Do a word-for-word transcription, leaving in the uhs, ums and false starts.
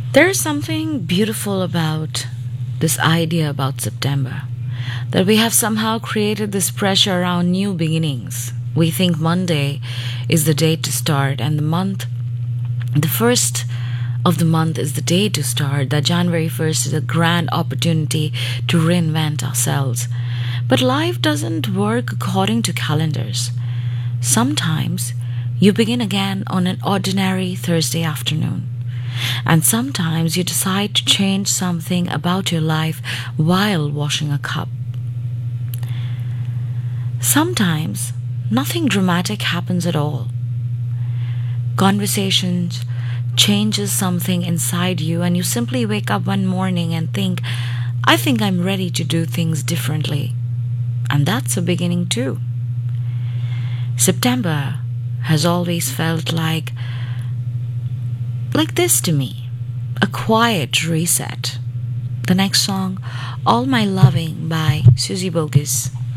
There's something beautiful about this idea about September, that we have somehow created this pressure around new beginnings. We think Monday is the day to start, and the month, the first of the month is the day to start, that January first is a grand opportunity to reinvent ourselves. But life doesn't work according to calendars. Sometimes you begin again on an ordinary Thursday afternoon. And sometimes you decide to change something about your life while washing a cup. Sometimes nothing dramatic happens at all. Conversations changes something inside you, and you simply wake up one morning and think, I think I'm ready to do things differently. And that's a beginning too. September has always felt like like this to me, a quiet reset. The next song, All My Loving by Susie Bogus.